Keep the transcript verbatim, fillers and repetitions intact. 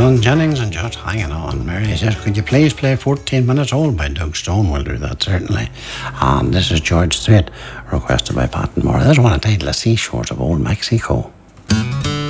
Alan Jennings and Just Hanging On. Mary says, could you please play fourteen minutes Old by Doug Stone? We'll do that, certainly. And this is George Strait, requested by Pat and Moore. This one entitled The Seashores of Old Mexico.